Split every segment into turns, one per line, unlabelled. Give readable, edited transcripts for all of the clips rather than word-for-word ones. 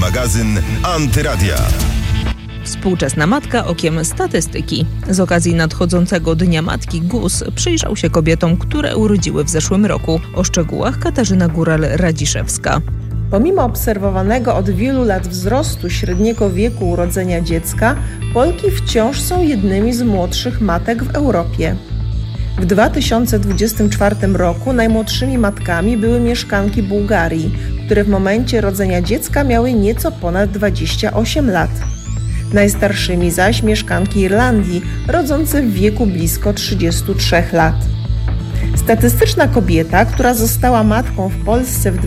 magazyn Antyradia.
Współczesna matka okiem statystyki. Z okazji nadchodzącego Dnia Matki GUS przyjrzał się kobietom, które urodziły w zeszłym roku. O szczegółach Katarzyna Góral-Radziszewska.
Pomimo obserwowanego od wielu lat wzrostu średniego wieku urodzenia dziecka, Polki wciąż są jednymi z młodszych matek w Europie. W 2024 roku najmłodszymi matkami były mieszkanki Bułgarii, które w momencie rodzenia dziecka miały nieco ponad 28 lat. Najstarszymi zaś mieszkanki Irlandii, rodzące w wieku blisko 33 lat. Statystyczna kobieta, która została matką w Polsce w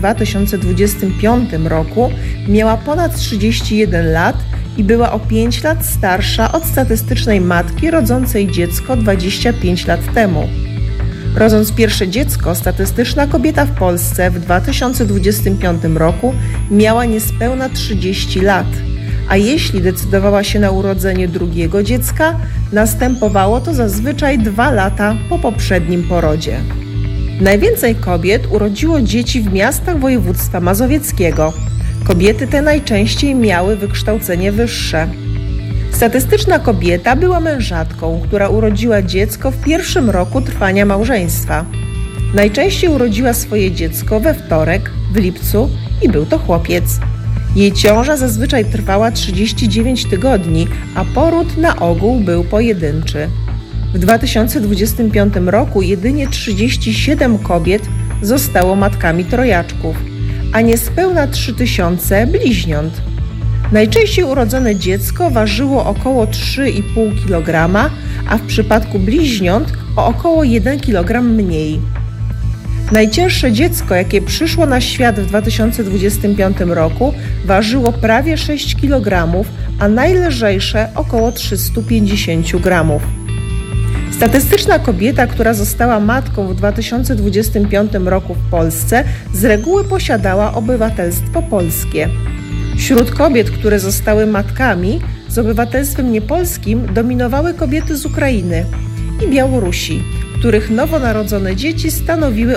2025 roku, miała ponad 31 lat i była o 5 lat starsza od statystycznej matki rodzącej dziecko 25 lat temu. Rodząc pierwsze dziecko, statystyczna kobieta w Polsce w 2025 roku miała niespełna 30 lat, a jeśli decydowała się na urodzenie drugiego dziecka, następowało to zazwyczaj 2 lata po poprzednim porodzie. Najwięcej kobiet urodziło dzieci w miastach województwa mazowieckiego. Kobiety te najczęściej miały wykształcenie wyższe. Statystyczna kobieta była mężatką, która urodziła dziecko w pierwszym roku trwania małżeństwa. Najczęściej urodziła swoje dziecko we wtorek, w lipcu i był to chłopiec. Jej ciąża zazwyczaj trwała 39 tygodni, a poród na ogół był pojedynczy. W 2025 roku jedynie 37 kobiet zostało matkami trojaczków, a niespełna 3000 bliźniąt. Najczęściej urodzone dziecko ważyło około 3,5 kg, a w przypadku bliźniąt o około 1 kg mniej. Najcięższe dziecko, jakie przyszło na świat w 2025 roku, ważyło prawie 6 kg, a najlżejsze około 350 g. Statystyczna kobieta, która została matką w 2025 roku w Polsce, z reguły posiadała obywatelstwo polskie. Wśród kobiet, które zostały matkami z obywatelstwem niepolskim, dominowały kobiety z Ukrainy i Białorusi, których nowonarodzone dzieci stanowiły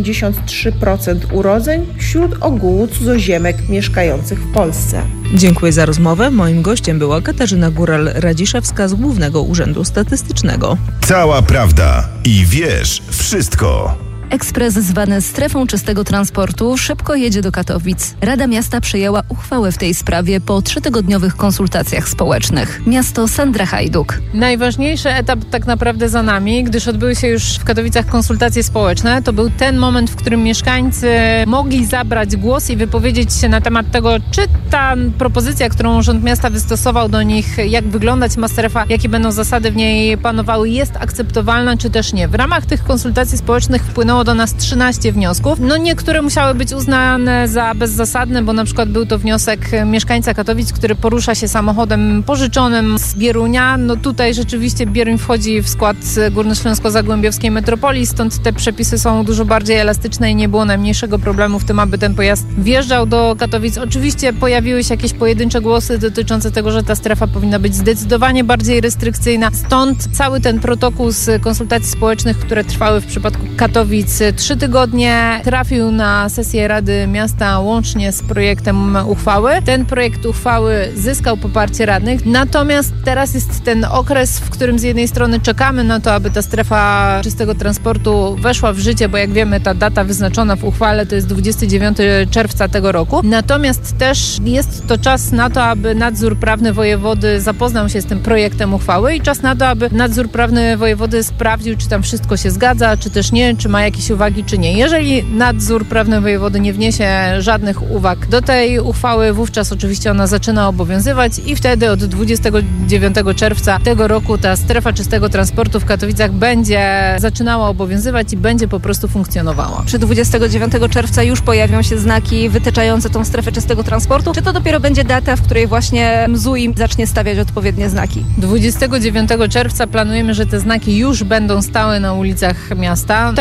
83% urodzeń wśród ogółu cudzoziemek mieszkających w Polsce.
Dziękuję za rozmowę. Moim gościem była Katarzyna Góral-Radziszewska z Głównego Urzędu Statystycznego.
Cała prawda i wiesz wszystko.
Ekspres zwany strefą czystego transportu szybko jedzie do Katowic. Rada Miasta przyjęła uchwałę w tej sprawie po 3-tygodniowych konsultacjach społecznych. Miasto Sandra Hajduk.
Najważniejszy etap tak naprawdę za nami, gdyż odbyły się już w Katowicach konsultacje społeczne. To był ten moment, w którym mieszkańcy mogli zabrać głos i wypowiedzieć się na temat tego, czy ta propozycja, którą Urząd Miasta wystosował do nich, jak wyglądać ma strefa, jakie będą zasady w niej panowały, jest akceptowalna, czy też nie. W ramach tych konsultacji społecznych wpłynęło do nas 13 wniosków. Niektóre musiały być uznane za bezzasadne, bo na przykład był to wniosek mieszkańca Katowic, który porusza się samochodem pożyczonym z Bierunia. Tutaj rzeczywiście Bieruń wchodzi w skład górnośląsko-zagłębiowskiej metropolii, stąd te przepisy są dużo bardziej elastyczne i nie było najmniejszego problemu w tym, aby ten pojazd wjeżdżał do Katowic. Oczywiście pojawiły się jakieś pojedyncze głosy dotyczące tego, że ta strefa powinna być zdecydowanie bardziej restrykcyjna. Stąd cały ten protokół z konsultacji społecznych, które trwały w przypadku Katowic 3 tygodnie, trafił na sesję Rady Miasta łącznie z projektem uchwały. Ten projekt uchwały zyskał poparcie radnych, natomiast teraz jest ten okres, w którym z jednej strony czekamy na to, aby ta strefa czystego transportu weszła w życie, bo jak wiemy, ta data wyznaczona w uchwale to jest 29 czerwca tego roku. Natomiast też jest to czas na to, aby nadzór prawny wojewody zapoznał się z tym projektem uchwały i czas na to, aby nadzór prawny wojewody sprawdził, czy tam wszystko się zgadza, czy też nie, czy ma jakieś uwagi, czy nie. Jeżeli nadzór prawny wojewody nie wniesie żadnych uwag do tej uchwały, wówczas oczywiście ona zaczyna obowiązywać i wtedy od 29 czerwca tego roku ta strefa czystego transportu w Katowicach będzie zaczynała obowiązywać i będzie po prostu funkcjonowała.
Czy 29 czerwca już pojawią się znaki wytyczające tą strefę czystego transportu? Czy to dopiero będzie data, w której właśnie MZUI zacznie stawiać odpowiednie znaki?
29 czerwca planujemy, że te znaki już będą stały na ulicach miasta, tak aby mieszkańcy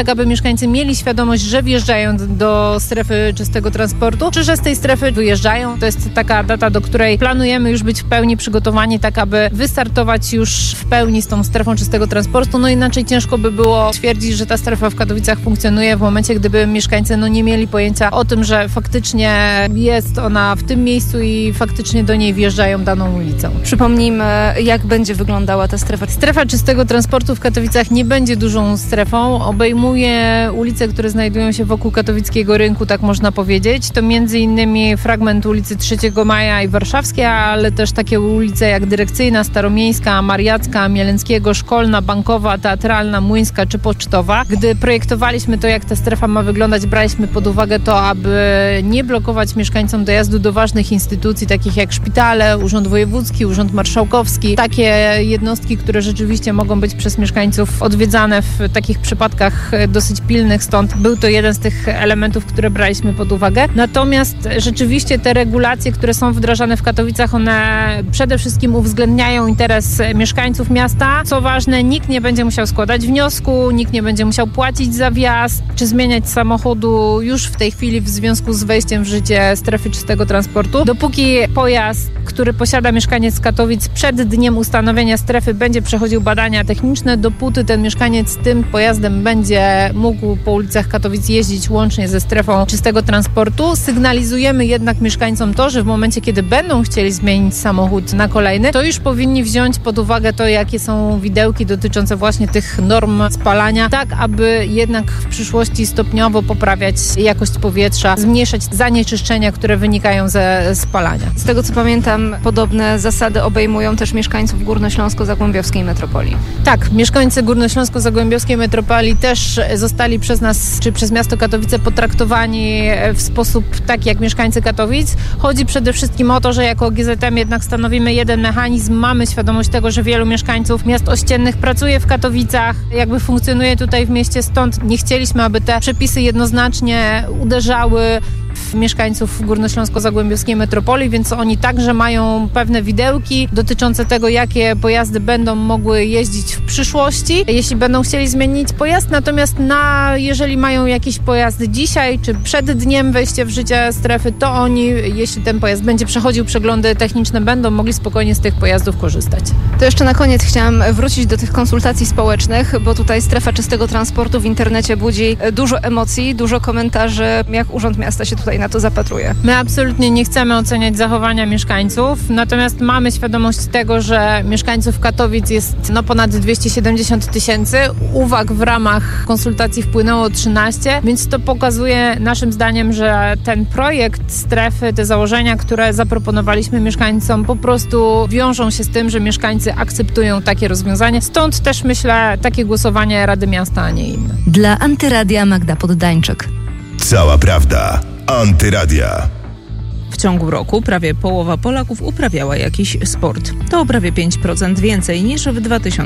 mieszkańcy mieli świadomość, że wjeżdżają do strefy czystego transportu, czy że z tej strefy wyjeżdżają. To jest taka data, do której planujemy już być w pełni przygotowani, tak aby wystartować już w pełni z tą strefą czystego transportu. No inaczej ciężko by było twierdzić, że ta strefa w Katowicach funkcjonuje w momencie, gdyby mieszkańcy nie mieli pojęcia o tym, że faktycznie jest ona w tym miejscu i faktycznie do niej wjeżdżają daną ulicą.
Przypomnijmy, jak będzie wyglądała ta strefa.
Strefa czystego transportu w Katowicach nie będzie dużą strefą. Obejmuje ulice, które znajdują się wokół katowickiego rynku, tak można powiedzieć. To m.in. fragment ulicy 3 Maja i Warszawskiej, ale też takie ulice jak Dyrekcyjna, Staromiejska, Mariacka, Mielenckiego, Szkolna, Bankowa, Teatralna, Młyńska czy Pocztowa. Gdy projektowaliśmy to, jak ta strefa ma wyglądać, braliśmy pod uwagę to, aby nie blokować mieszkańcom dojazdu do ważnych instytucji, takich jak szpitale, Urząd Wojewódzki, Urząd Marszałkowski. Takie jednostki, które rzeczywiście mogą być przez mieszkańców odwiedzane w takich przypadkach dosyć pilnych, stąd był to jeden z tych elementów, które braliśmy pod uwagę. Natomiast rzeczywiście te regulacje, które są wdrażane w Katowicach, one przede wszystkim uwzględniają interes mieszkańców miasta. Co ważne, nikt nie będzie musiał składać wniosku, nikt nie będzie musiał płacić za wjazd, czy zmieniać samochodu już w tej chwili w związku z wejściem w życie strefy czystego transportu. Dopóki pojazd, który posiada mieszkaniec Katowic przed dniem ustanowienia strefy, będzie przechodził badania techniczne, dopóty ten mieszkaniec tym pojazdem będzie mógł po ulicach Katowic jeździć łącznie ze strefą czystego transportu. Sygnalizujemy jednak mieszkańcom to, że w momencie, kiedy będą chcieli zmienić samochód na kolejny, to już powinni wziąć pod uwagę to, jakie są widełki dotyczące właśnie tych norm spalania, tak aby jednak w przyszłości stopniowo poprawiać jakość powietrza, zmniejszać zanieczyszczenia, które wynikają ze spalania.
Z tego co pamiętam, podobne zasady obejmują też mieszkańców Górnośląsko-Zagłębiowskiej metropolii.
Tak, mieszkańcy Górnośląsko-Zagłębiowskiej metropolii też zostali przez nas, czy przez miasto Katowice potraktowani w sposób taki jak mieszkańcy Katowic. Chodzi przede wszystkim o to, że jako GZM jednak stanowimy jeden mechanizm. Mamy świadomość tego, że wielu mieszkańców miast ościennych pracuje w Katowicach, jakby funkcjonuje tutaj w mieście, stąd nie chcieliśmy, aby te przepisy jednoznacznie uderzały w mieszkańców Górnośląsko-Zagłębiowskiej metropolii, więc oni także mają pewne widełki dotyczące tego, jakie pojazdy będą mogły jeździć w przyszłości, jeśli będą chcieli zmienić pojazd. Natomiast jeżeli mają jakiś pojazd dzisiaj, czy przed dniem wejścia w życie strefy, to oni, jeśli ten pojazd będzie przechodził przeglądy techniczne, będą mogli spokojnie z tych pojazdów korzystać.
To jeszcze na koniec chciałam wrócić do tych konsultacji społecznych, bo tutaj strefa czystego transportu w internecie budzi dużo emocji, dużo komentarzy. Jak Urząd Miasta się tutaj na to zapatruje?
My absolutnie nie chcemy oceniać zachowania mieszkańców, natomiast mamy świadomość tego, że mieszkańców Katowic jest ponad 270 000. Uwag w ramach konsultacji wpłynęło 13, więc to pokazuje naszym zdaniem, że ten projekt strefy, te założenia, które zaproponowaliśmy mieszkańcom, po prostu wiążą się z tym, że mieszkańcy akceptują takie rozwiązanie. Stąd też myślę takie głosowanie Rady Miasta, a nie inne.
Dla Antyradia Magda Poddańczyk.
Cała prawda. Antyradia.
W ciągu roku prawie połowa Polaków uprawiała jakiś sport. To o prawie 5% więcej niż w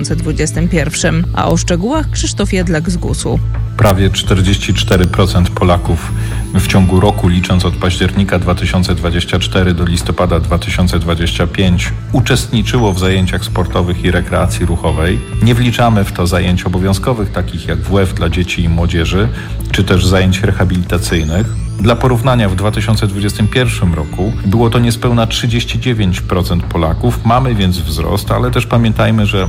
2021. A o szczegółach Krzysztof Jedlak z GUS-u.
Prawie 44% Polaków w ciągu roku, licząc od października 2024 do listopada 2025, uczestniczyło w zajęciach sportowych i rekreacji ruchowej. Nie wliczamy w to zajęć obowiązkowych, takich jak WF dla dzieci i młodzieży, czy też zajęć rehabilitacyjnych. Dla porównania w 2021 roku było to niespełna 39% Polaków. Mamy więc wzrost, ale też pamiętajmy, że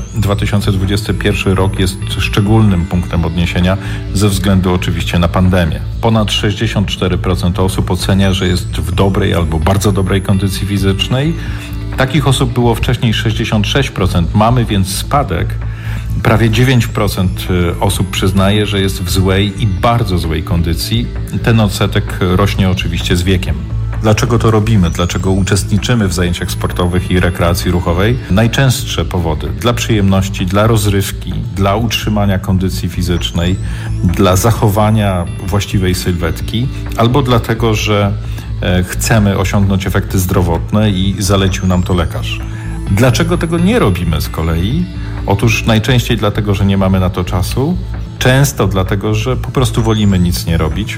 2021 rok jest szczególnym punktem odniesienia ze względu oczywiście na pandemię. Ponad 64% osób ocenia, że jest w dobrej albo bardzo dobrej kondycji fizycznej. Takich osób było wcześniej 66%. Mamy więc spadek. Prawie 9% osób przyznaje, że jest w złej i bardzo złej kondycji. Ten odsetek rośnie oczywiście z wiekiem. Dlaczego to robimy? Dlaczego uczestniczymy w zajęciach sportowych i rekreacji ruchowej? Najczęstsze powody: dla przyjemności, dla rozrywki, dla utrzymania kondycji fizycznej, dla zachowania właściwej sylwetki, albo dlatego, że chcemy osiągnąć efekty zdrowotne i zalecił nam to lekarz. Dlaczego tego nie robimy z kolei? Otóż najczęściej dlatego, że nie mamy na to czasu, często dlatego, że po prostu wolimy nic nie robić,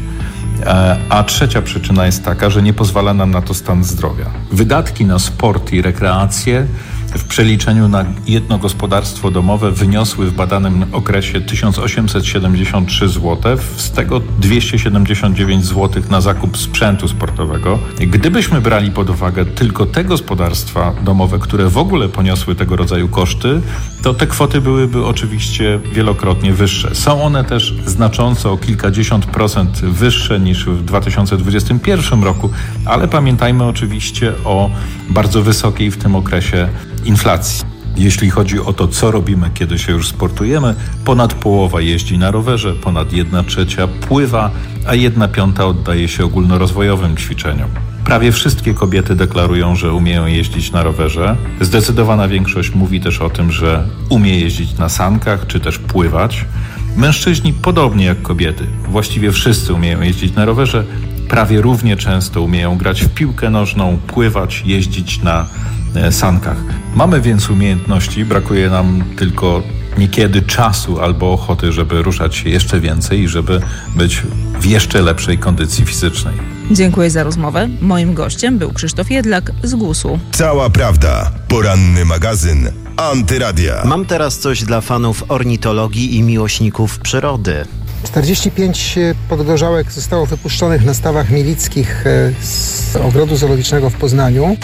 a trzecia przyczyna jest taka, że nie pozwala nam na to stan zdrowia. Wydatki na sport i rekreację w przeliczeniu na jedno gospodarstwo domowe wyniosły w badanym okresie 1873 zł, z tego 279 zł na zakup sprzętu sportowego. Gdybyśmy brali pod uwagę tylko te gospodarstwa domowe, które w ogóle poniosły tego rodzaju koszty, to te kwoty byłyby oczywiście wielokrotnie wyższe. Są one też znacząco o kilkadziesiąt procent wyższe niż w 2021 roku, ale pamiętajmy oczywiście o bardzo wysokiej w tym okresie inflacji. Jeśli chodzi o to, co robimy, kiedy się już sportujemy, ponad połowa jeździ na rowerze, ponad 1/3 pływa, a 1/5 oddaje się ogólnorozwojowym ćwiczeniom. Prawie wszystkie kobiety deklarują, że umieją jeździć na rowerze. Zdecydowana większość mówi też o tym, że umie jeździć na sankach czy też pływać. Mężczyźni podobnie jak kobiety. Właściwie wszyscy umieją jeździć na rowerze. Prawie równie często umieją grać w piłkę nożną, pływać, jeździć na sankach. Mamy więc umiejętności, brakuje nam tylko niekiedy czasu albo ochoty, żeby ruszać się jeszcze więcej i żeby być w jeszcze lepszej kondycji fizycznej.
Dziękuję za rozmowę. Moim gościem był Krzysztof Jedlak z GUS-u.
Cała prawda. Poranny magazyn Antyradia.
Mam teraz coś dla fanów ornitologii i miłośników przyrody.
45 podgorzałek zostało wypuszczonych na stawach milickich z ogrodu zoologicznego w Poznaniu.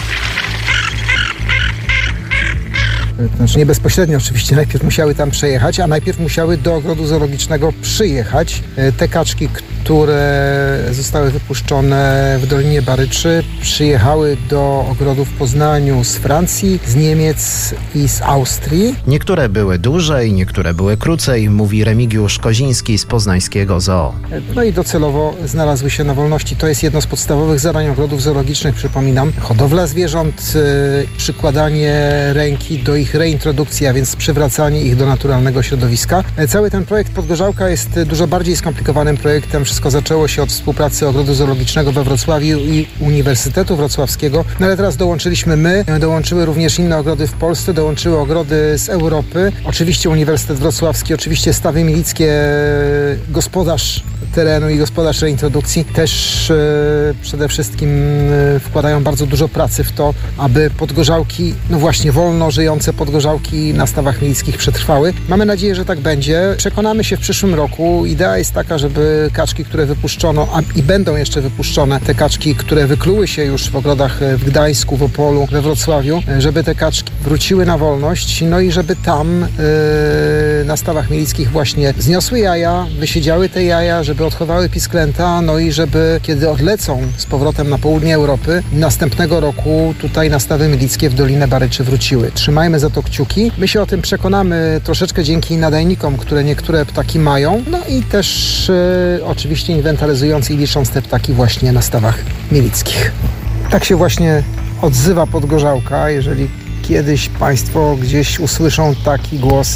Znaczy nie bezpośrednio oczywiście, najpierw musiały tam przejechać, a najpierw musiały do ogrodu zoologicznego przyjechać. Te kaczki, które zostały wypuszczone w Dolinie Baryczy, przyjechały do ogrodu w Poznaniu z Francji, z Niemiec i z Austrii.
Niektóre były dłużej, niektóre były krócej, mówi Remigiusz Koziński z poznańskiego zoo.
No i docelowo znalazły się na wolności. To jest jedno z podstawowych zadań ogrodów zoologicznych, przypominam. Hodowla zwierząt, przykładanie ręki do ich reintrodukcji, a więc przywracanie ich do naturalnego środowiska. Cały ten projekt Podgorzałka jest dużo bardziej skomplikowanym projektem. Wszystko zaczęło się od współpracy Ogrodu Zoologicznego we Wrocławiu i Uniwersytetu Wrocławskiego. No ale teraz dołączyliśmy my, dołączyły również inne ogrody w Polsce, dołączyły ogrody z Europy. Oczywiście Uniwersytet Wrocławski, oczywiście stawy milickie, gospodarz terenu i gospodarz reintrodukcji też przede wszystkim wkładają bardzo dużo pracy w to, aby podgorzałki, no właśnie wolno żyjące podgorzałki na stawach milickich przetrwały. Mamy nadzieję, że tak będzie. Przekonamy się w przyszłym roku. Idea jest taka, żeby kaczki, które wypuszczono, i będą jeszcze wypuszczone, te kaczki, które wykluły się już w ogrodach w Gdańsku, w Opolu, we Wrocławiu, żeby te kaczki wróciły na wolność, no i żeby tam na stawach milickich właśnie zniosły jaja, wysiedziały te jaja, żeby odchowały pisklęta, no i żeby, kiedy odlecą z powrotem na południe Europy, następnego roku tutaj na stawy milickie w Dolinę Baryczy wróciły. Trzymajmy za to kciuki. My się o tym przekonamy troszeczkę dzięki nadajnikom, które niektóre ptaki mają, no i też oczywiście inwentaryzując i licząc te ptaki właśnie na stawach milickich. Tak się właśnie odzywa podgorzałka. Jeżeli kiedyś Państwo gdzieś usłyszą taki głos,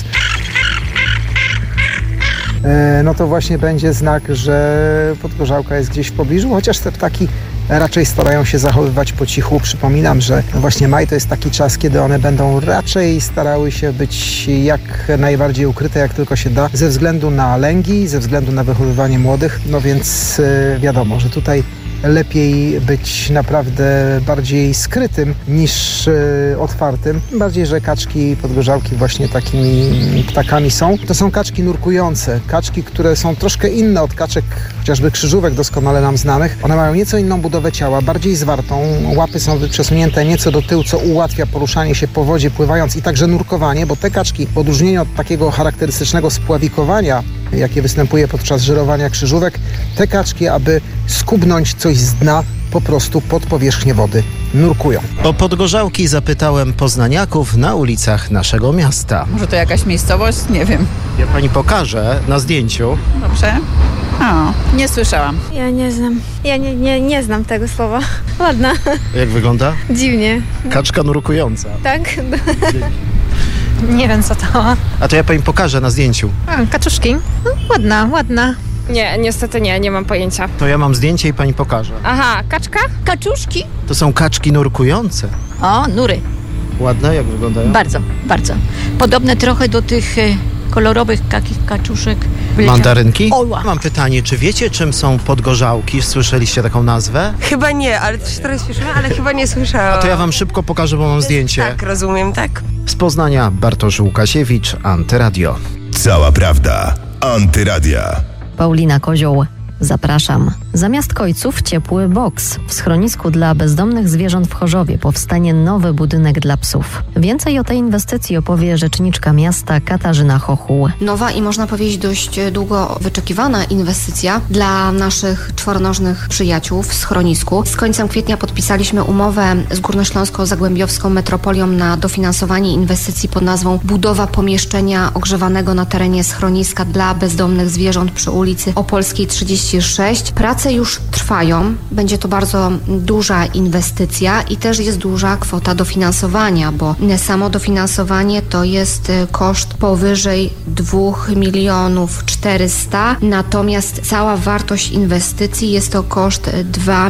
no to właśnie będzie znak, że podgorzałka jest gdzieś w pobliżu, chociaż te ptaki raczej starają się zachowywać po cichu. Przypominam, że właśnie maj to jest taki czas, kiedy one będą raczej starały się być jak najbardziej ukryte, jak tylko się da, ze względu na lęgi, ze względu na wychowywanie młodych. No więc wiadomo, że tutaj lepiej być naprawdę bardziej skrytym niż otwartym. Tym bardziej, że kaczki podgorzałki właśnie takimi ptakami są. To są kaczki nurkujące. Kaczki, które są troszkę inne od kaczek, chociażby krzyżówek doskonale nam znanych. One mają nieco inną budowę ciała, bardziej zwartą. Łapy są przesunięte nieco do tyłu, co ułatwia poruszanie się po wodzie pływając i także nurkowanie, bo te kaczki, w odróżnieniu od takiego charakterystycznego spławikowania, jakie występuje podczas żerowania krzyżówek, te kaczki, aby skubnąć coś z dna, po prostu pod powierzchnię wody nurkują.
O podgorzałki zapytałem poznaniaków na ulicach naszego miasta.
Może to jakaś miejscowość? Nie wiem.
Ja pani pokażę na zdjęciu.
Dobrze. O, nie słyszałam.
Ja nie znam. Ja nie znam tego słowa. Ładna.
Jak wygląda?
Dziwnie.
Kaczka nurkująca.
Tak?
Nie wiem, co to.
A to ja pani pokażę na zdjęciu.
Kaczuszki. No, ładna.
Nie, niestety nie mam pojęcia.
To ja mam zdjęcie i pani pokażę.
Aha, kaczka? Kaczuszki?
To są kaczki nurkujące.
O, nury.
Ładne? Jak wyglądają?
Bardzo. Podobne trochę do tych kolorowych takich kaczuszek
Mandarynki? Mam pytanie, czy wiecie, czym są podgorzałki? Słyszeliście taką nazwę?
Chyba nie, ale też teraz słyszałam, ale chyba nie słyszałam.
A to ja wam szybko pokażę, bo mam zdjęcie.
Tak, rozumiem, tak.
Z Poznania Bartosz Łukasiewicz, Antyradio.
Cała prawda. Antyradia.
Paulina Kozioł. Zapraszam. Zamiast kojców ciepły boks. W schronisku dla bezdomnych zwierząt w Chorzowie powstanie nowy budynek dla psów. Więcej o tej inwestycji opowie rzeczniczka miasta Katarzyna Chochuł.
Nowa i można powiedzieć dość długo wyczekiwana inwestycja dla naszych czworonożnych przyjaciół w schronisku. Z końcem kwietnia podpisaliśmy umowę z Górnośląsko-Zagłębiowską Metropolią na dofinansowanie inwestycji pod nazwą budowa pomieszczenia ogrzewanego na terenie schroniska dla bezdomnych zwierząt przy ulicy Opolskiej 36. Prace już trwają. Będzie to bardzo duża inwestycja i też jest duża kwota dofinansowania, bo samo dofinansowanie to jest koszt powyżej 2 400 000, natomiast cała wartość inwestycji jest to koszt 2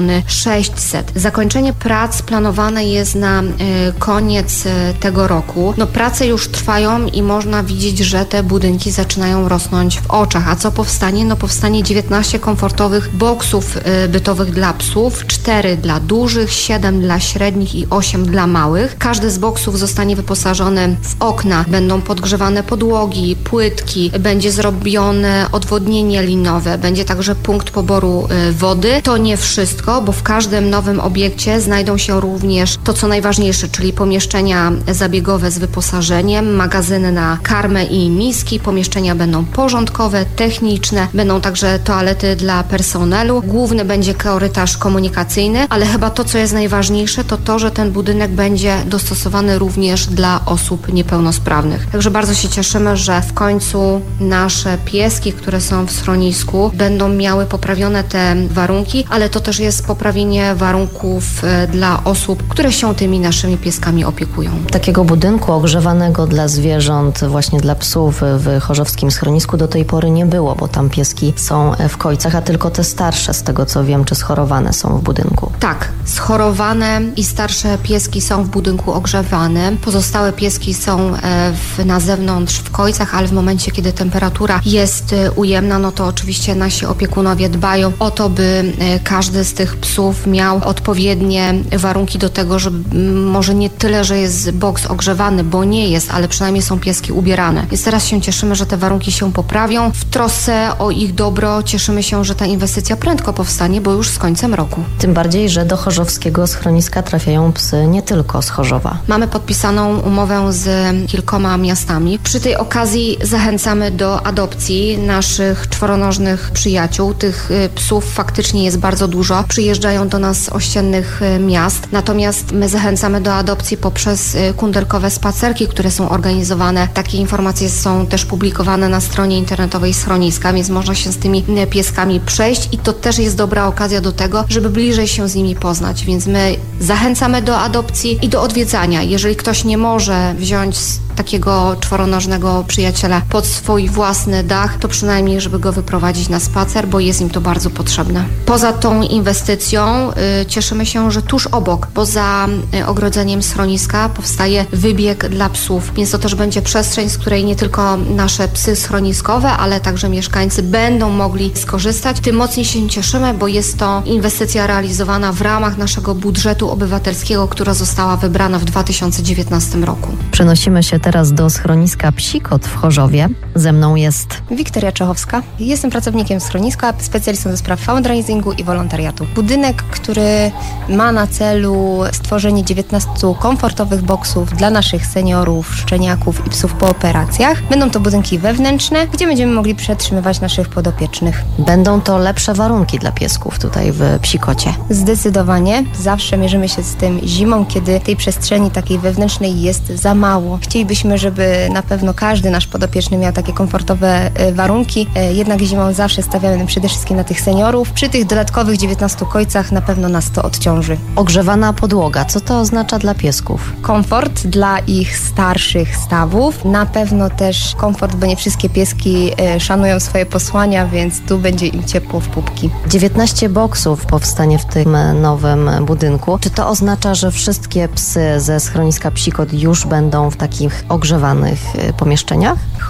600 000. Zakończenie prac planowane jest na koniec tego roku. Prace już trwają i można widzieć, że te budynki zaczynają rosnąć w oczach. A co powstanie? Powstanie 19 komfortowych boksów bytowych dla psów, 4 dla dużych, 7 dla średnich i 8 dla małych. Każdy z boksów zostanie wyposażony w okna, będą podgrzewane podłogi, płytki, będzie zrobione odwodnienie linowe, będzie także punkt poboru wody. To nie wszystko, bo w każdym nowym obiekcie znajdą się również to, co najważniejsze, czyli pomieszczenia zabiegowe z wyposażeniem, magazyny na karmę i miski, pomieszczenia będą porządkowe, techniczne, będą także toalety dla personelu. Główny będzie korytarz komunikacyjny, ale chyba to, co jest najważniejsze, to to, że ten budynek będzie dostosowany również dla osób niepełnosprawnych. Także bardzo się cieszymy, że w końcu nasze pieski, które są w schronisku, będą miały poprawione te warunki, ale to też jest poprawienie warunków dla osób, które się tymi naszymi pieskami opiekują.
Takiego budynku ogrzewanego dla zwierząt, właśnie dla psów w chorzowskim schronisku do tej pory nie było, bo tam pieski są w kojcach, a tylko te starsze, z tego co wiem, czy schorowane są w budynku.
Tak, schorowane i starsze pieski są w budynku ogrzewanym. Pozostałe pieski są na zewnątrz w kojcach, ale w momencie, kiedy temperatura jest ujemna, to oczywiście nasi opiekunowie dbają o to, by każdy z tych psów miał odpowiednie warunki do tego, żeby może nie tyle, że jest boks ogrzewany, bo nie jest, ale przynajmniej są pieski ubierane. Więc teraz się cieszymy, że te warunki się poprawią. W trosce o ich dobro cieszymy się, że ta inwestycja prędko powstanie, bo już z końcem roku.
Tym bardziej, że do chorzowskiego schroniska trafiają psy nie tylko z Chorzowa.
Mamy podpisaną umowę z kilkoma miastami. Przy tej okazji zachęcamy do adopcji naszych czworonożnych przyjaciół. Tych psów faktycznie jest bardzo dużo. Przyjeżdżają do nas z ościennych miast. Natomiast my zachęcamy do adopcji poprzez kundelkowe spacerki, które są organizowane. Takie informacje są też publikowane na stronie internetowej schroniska, więc można się z tymi pieskami przejść i to też jest dobra okazja do tego, żeby bliżej się z nimi poznać. Więc my zachęcamy do adopcji i do odwiedzania. Jeżeli ktoś nie może wziąć takiego czworonożnego przyjaciela pod swój własny dach, to przynajmniej, żeby go wyprowadzić na spacer, bo jest im to bardzo potrzebne. Poza tą inwestycją cieszymy się, że tuż obok, poza ogrodzeniem schroniska powstaje wybieg dla psów, więc to też będzie przestrzeń, z której nie tylko nasze psy schroniskowe, ale także mieszkańcy będą mogli skorzystać. Tym mocniej się cieszymy, bo jest to inwestycja realizowana w ramach naszego budżetu obywatelskiego, która została wybrana w 2019 roku.
Przenosimy się teraz do schroniska Psikot w Chorzowie. Ze mną jest
Wiktoria Czochowska. Jestem pracownikiem schroniska, specjalistą do spraw fundraisingu i wolontariatu. Budynek, który ma na celu stworzenie 19 komfortowych boksów dla naszych seniorów, szczeniaków i psów po operacjach. Będą to budynki wewnętrzne, gdzie będziemy mogli przetrzymywać naszych podopiecznych.
Będą to lepsze warunki dla piesków tutaj w Psikocie.
Zdecydowanie. Zawsze mierzymy się z tym zimą, kiedy tej przestrzeni takiej wewnętrznej jest za mało. Chcielibyśmy, żeby na pewno każdy nasz podopieczny miał takie komfortowe warunki. Jednak zimą zawsze stawiamy przede wszystkim na tych seniorów. Przy tych dodatkowych 19 kojcach na pewno nas to odciąży.
Ogrzewana podłoga. Co to oznacza dla piesków?
Komfort dla ich starszych stawów. Na pewno też komfort, bo nie wszystkie pieski szanują swoje posłania, więc tu będzie im ciepło w pupki.
19 boksów powstanie w tym nowym budynku. Czy to oznacza, że wszystkie psy ze schroniska Psikot już będą w takich ogrzewanych pomieszczeniach?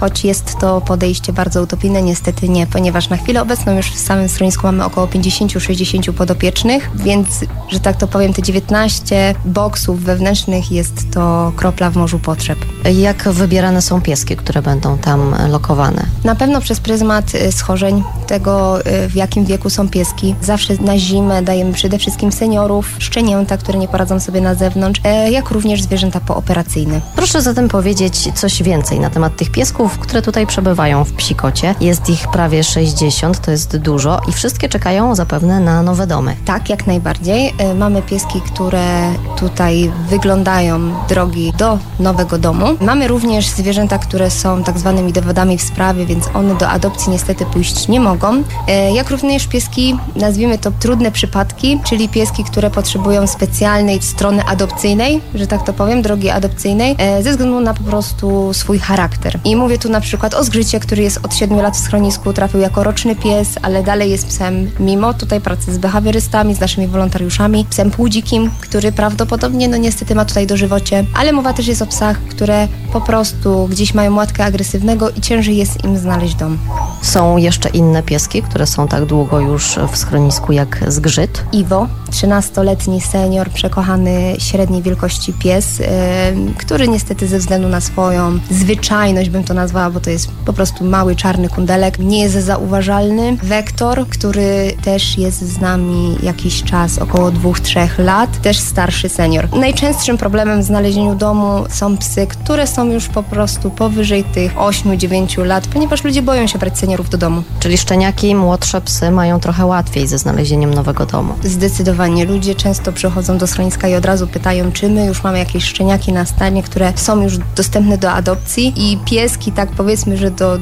choć jest to podejście bardzo utopijne, niestety nie, ponieważ na chwilę obecną już w samym schronisku mamy około 50-60 podopiecznych, więc, że tak to powiem, te 19 boksów wewnętrznych jest to kropla w morzu potrzeb.
Jak wybierane są pieski, które będą tam lokowane?
Na pewno przez pryzmat schorzeń, tego w jakim wieku są pieski. Zawsze na zimę dajemy przede wszystkim seniorów, szczenięta, które nie poradzą sobie na zewnątrz, jak również zwierzęta pooperacyjne.
Proszę zatem powiedzieć coś więcej na temat tych piesków, które tutaj przebywają w Psikocie. Jest ich prawie 60, to jest dużo i wszystkie czekają zapewne na nowe domy.
Tak, jak najbardziej. Mamy pieski, które tutaj wyglądają drogi do nowego domu. Mamy również zwierzęta, które są tak zwanymi dowodami w sprawie, więc one do adopcji niestety pójść nie mogą. Jak również pieski, nazwijmy to trudne przypadki, czyli pieski, które potrzebują specjalnej strony adopcyjnej, że tak to powiem, drogi adopcyjnej, ze względu na po prostu swój charakter. I mówię tu na przykład o Zgrzycie, który jest od 7 lat w schronisku, trafił jako roczny pies, ale dalej jest psem, mimo tutaj pracy z behawiorystami, z naszymi wolontariuszami, psem półdzikim, który prawdopodobnie, no niestety ma tutaj dożywocie, ale mowa też jest o psach, które po prostu gdzieś mają łatkę agresywnego i ciężej jest im znaleźć dom.
Są jeszcze inne pieski, które są tak długo już w schronisku jak Zgrzyt?
Iwo, 13-letni senior, przekochany średniej wielkości pies, który niestety ze względu na swoją zwyczajność, bym to nazwała, bo to jest po prostu mały, czarny kundelek, nie jest zauważalny. Wektor, który też jest z nami jakiś czas, około 2-3 lat, też starszy senior. Najczęstszym problemem w znalezieniu domu są psy, które są już po prostu powyżej tych 8-9 lat, ponieważ ludzie boją się brać seniorów do domu.
Czyli szczeniaki i młodsze psy mają trochę łatwiej ze znalezieniem nowego domu.
Zdecydowanie. Ludzie często przychodzą do schroniska i od razu pytają, czy my już mamy jakieś szczeniaki na stanie, które są już dostępne do adopcji i pieski, tak powiedzmy, że do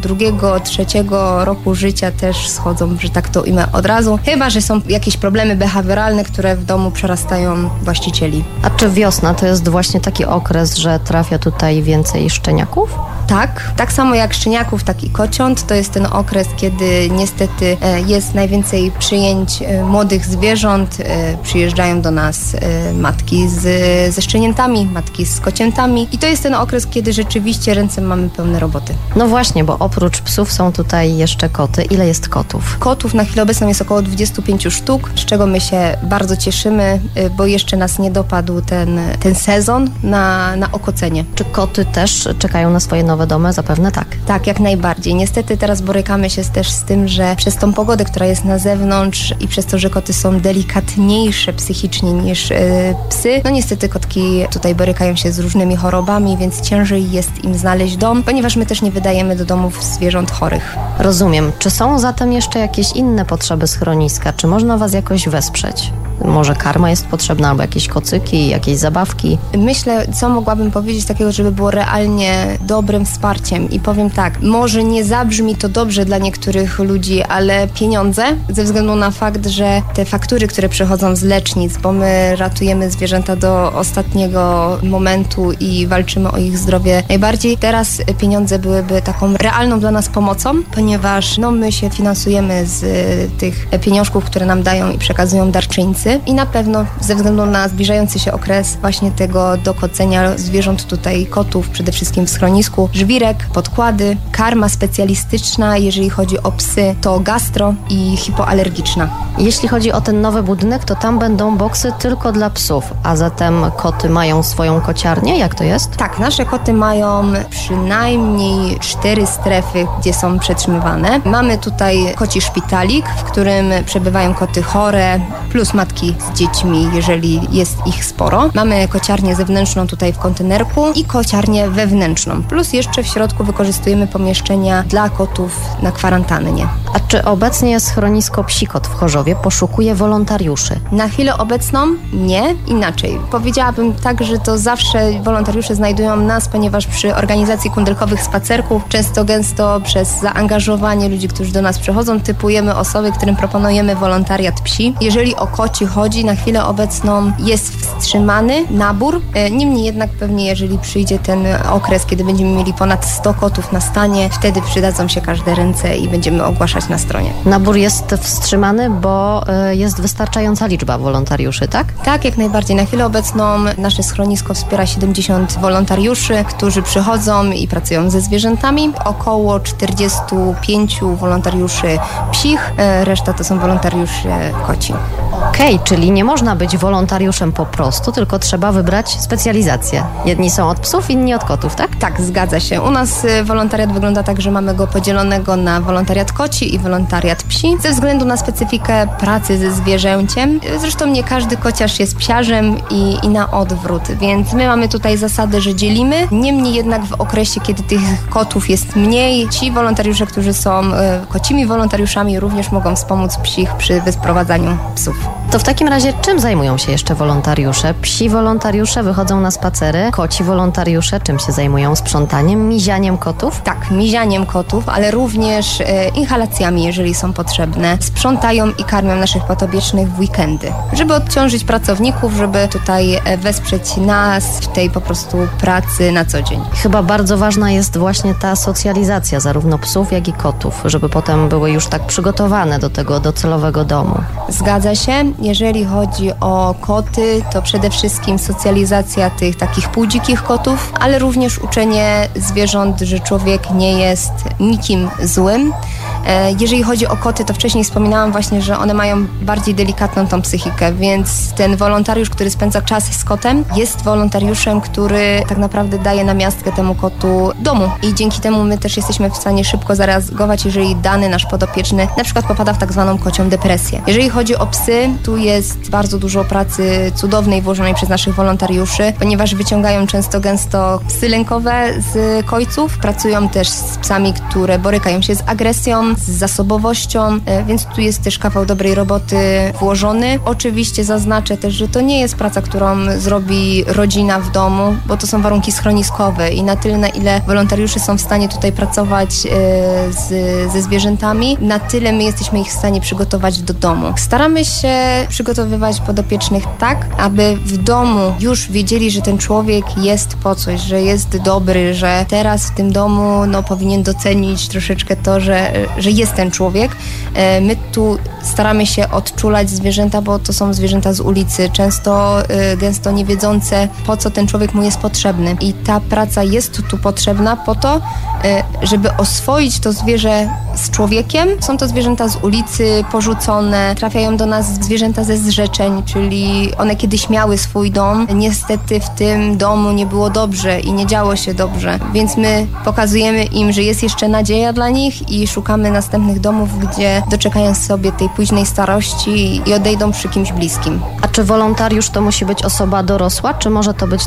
2-3 roku życia też schodzą, że tak to imię od razu. Chyba że są jakieś problemy behawioralne, które w domu przerastają właścicieli.
A czy wiosna to jest właśnie taki okres, że trafia tutaj więcej szczeniaków?
Tak samo jak szczeniaków, tak i kociąt. To jest ten okres, kiedy niestety jest najwięcej przyjęć młodych zwierząt. Przyjeżdżają do nas matki ze szczeniętami, matki z kociętami i to jest ten okres, kiedy rzeczywiście ręce mamy pełne roboty.
No właśnie, bo oprócz psów są tutaj jeszcze koty. Ile jest kotów?
Kotów na chwilę obecną jest około 25 sztuk, z czego my się bardzo cieszymy, bo jeszcze nas nie dopadł ten sezon na okocenie.
Czy koty też czekają na swoje nowe domy? Zapewne tak.
Tak, jak najbardziej. Niestety teraz borykamy się też z tym, że przez tą pogodę, która jest na zewnątrz i przez to, że koty są delikatniejsze psychicznie niż psy, no niestety kotki tutaj borykają się z różnymi chorobami, więc ciężej jest im znaleźć dom, ponieważ my też nie wydajemy do domów zwierząt chorych.
Rozumiem. Czy są zatem jeszcze jakieś inne potrzeby schroniska? Czy można was jakoś wesprzeć? Może karma jest potrzebna, albo jakieś kocyki, jakieś zabawki?
Myślę, co mogłabym powiedzieć takiego, żeby było realnie dobrym wsparciem. I powiem tak, może nie zabrzmi to dobrze dla niektórych ludzi, ale pieniądze, ze względu na fakt, że te faktury, które przychodzą z lecznic, bo my ratujemy zwierzęta do ostatniego momentu i walczymy o ich zdrowie najbardziej. Teraz pieniądze byłyby taką realną dla nas pomocą, ponieważ my się finansujemy z tych pieniążków, które nam dają i przekazują darczyńcy. I na pewno ze względu na zbliżający się okres właśnie tego dokocenia zwierząt tutaj, kotów przede wszystkim w schronisku, żwirek, podkłady, karma specjalistyczna, jeżeli chodzi o psy, to gastro i hipoalergiczna.
Jeśli chodzi o ten nowy budynek, to tam będą boksy tylko dla psów, a zatem koty mają swoją kociarnię? Jak to jest?
Tak, nasze koty mają przynajmniej 4 strefy, gdzie są przetrzymywane. Mamy tutaj koci szpitalik, w którym przebywają koty chore, plus matki z dziećmi, jeżeli jest ich sporo. Mamy kociarnię zewnętrzną tutaj w kontenerku i kociarnię wewnętrzną. Plus jeszcze w środku wykorzystujemy pomieszczenia dla kotów na kwarantannie.
A czy obecnie schronisko Psikot w Chorzowie poszukuje wolontariuszy?
Na chwilę obecną nie, inaczej. Powiedziałabym tak, że to zawsze wolontariusze znajdują nas, ponieważ przy organizacji kundelkowych spacerków często gęsto przez zaangażowanie ludzi, którzy do nas przychodzą, typujemy osoby, którym proponujemy wolontariat psi. Jeżeli o koci przychodzi. Na chwilę obecną jest wstrzymany nabór. Niemniej jednak pewnie jeżeli przyjdzie ten okres, kiedy będziemy mieli ponad 100 kotów na stanie, wtedy przydadzą się każde ręce i będziemy ogłaszać na stronie.
Nabór jest wstrzymany, bo jest wystarczająca liczba wolontariuszy, tak?
Tak, jak najbardziej. Na chwilę obecną nasze schronisko wspiera 70 wolontariuszy, którzy przychodzą i pracują ze zwierzętami. Około 45 wolontariuszy psich, reszta to są wolontariusze koci.
Okej, czyli nie można być wolontariuszem po prostu, tylko trzeba wybrać specjalizację. Jedni są od psów, inni od kotów, tak?
Tak, zgadza się. U nas wolontariat wygląda tak, że mamy go podzielonego na wolontariat koci i wolontariat psi, ze względu na specyfikę pracy ze zwierzęciem. Zresztą nie każdy kociarz jest psiarzem i na odwrót, więc my mamy tutaj zasadę, że dzielimy. Niemniej jednak w okresie, kiedy tych kotów jest mniej, ci wolontariusze, którzy są kocimi wolontariuszami, również mogą wspomóc psich przy wysprowadzaniu psów.
To w takim razie czym zajmują się jeszcze wolontariusze? Psi wolontariusze wychodzą na spacery, koci wolontariusze czym się zajmują? Sprzątaniem, mizianiem kotów?
Tak, mizianiem kotów, ale również inhalacjami, jeżeli są potrzebne. Sprzątają i karmią naszych podopiecznych w weekendy, żeby odciążyć pracowników, żeby tutaj wesprzeć nas w tej po prostu pracy na co dzień.
Chyba bardzo ważna jest właśnie ta socjalizacja zarówno psów, jak i kotów, żeby potem były już tak przygotowane do tego docelowego domu.
Zgadza się. Jeżeli chodzi o koty, to przede wszystkim socjalizacja tych takich półdzikich kotów, ale również uczenie zwierząt, że człowiek nie jest nikim złym. Jeżeli chodzi o koty, to wcześniej wspominałam właśnie, że one mają bardziej delikatną tą psychikę, więc ten wolontariusz, który spędza czas z kotem, jest wolontariuszem, który tak naprawdę daje namiastkę temu kotu domu i dzięki temu my też jesteśmy w stanie szybko zareagować, jeżeli dany nasz podopieczny na przykład popada w tak zwaną kocią depresję. Jeżeli chodzi o psy, tu jest bardzo dużo pracy cudownej włożonej przez naszych wolontariuszy, ponieważ wyciągają często gęsto psy lękowe z kojców, pracują też z psami, które borykają się z agresją, z zasobowością, więc tu jest też kawał dobrej roboty włożony. Oczywiście zaznaczę też, że to nie jest praca, którą zrobi rodzina w domu, bo to są warunki schroniskowe i na tyle, na ile wolontariusze są w stanie tutaj pracować ze zwierzętami, na tyle my jesteśmy ich w stanie przygotować do domu. Staramy się przygotowywać podopiecznych tak, aby w domu już wiedzieli, że ten człowiek jest po coś, że jest dobry, że teraz w tym domu powinien docenić troszeczkę to, że jest ten człowiek. My tu staramy się odczulać zwierzęta, bo to są zwierzęta z ulicy, często gęsto nie wiedzące, po co ten człowiek mu jest potrzebny. I ta praca jest tu potrzebna po to, żeby oswoić to zwierzę z człowiekiem. Są to zwierzęta z ulicy, porzucone, trafiają do nas zwierzęta ze zrzeczeń, czyli one kiedyś miały swój dom. Niestety w tym domu nie było dobrze i nie działo się dobrze, więc my pokazujemy im, że jest jeszcze nadzieja dla nich i szukamy następnych domów, gdzie doczekają sobie tej późnej starości i odejdą przy kimś bliskim.
A czy wolontariusz to musi być osoba dorosła, czy może to być